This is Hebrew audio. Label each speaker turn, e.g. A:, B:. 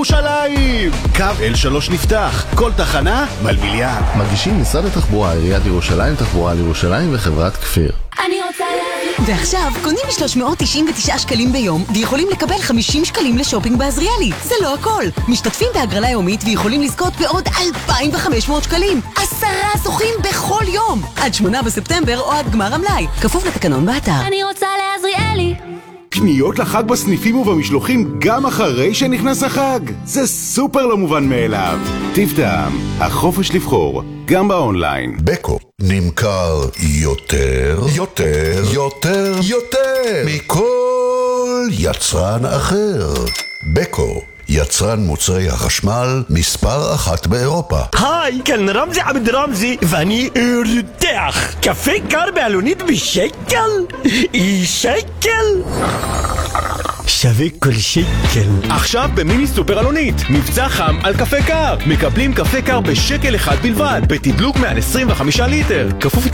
A: ירושלים! קו L3 נפתח, כל תחנה מלמיליאן.
B: מגישים משרד התחבורה, עיריית ירושלים, תחבורה לירושלים וחברת כפיר.
C: אני רוצה להביא.
D: ועכשיו קונים 399 שקלים ביום ויכולים לקבל 50 שקלים לשופינג בעזריאלי. זה לא הכל. משתתפים בהגרלה יומית ויכולים לזכות בעוד 2,500 שקלים. 10 זוכים בכל יום. עד 8 בספטמבר או עד גמר המלאי. כפוף לתקנון באתר.
C: אני רוצה לעזריאלי.
A: קניות לחג בסניפים ובמשלוחים גם אחרי שנכנס החג. זה סופר לא מובן מאליו. טיב טעם, החופש לבחור, גם באונליין.
E: בקו נמכר יותר מכל יצרן אחר. בקו, יצרן מוצרי החשמל מספר 1 באירופה.
F: היי, כאן רמזי עבד רמזי ואני רותח. קפה קר בעלונית בשקל? שקל? שווה כל שקל.
A: עכשיו במיני סופר אלונית, מבצע חם על קפה קר. מקבלים קפה קר בשקל אחד בלבד, בתדלוק מעל 25 ליטר. כפוף